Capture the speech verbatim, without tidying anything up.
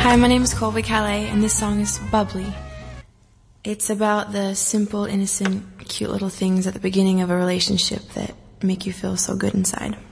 Hi, my name is Colby Calais, and this song is Bubbly. It's about the simple, innocent, cute little things at the beginning of a relationship that make you feel so good inside.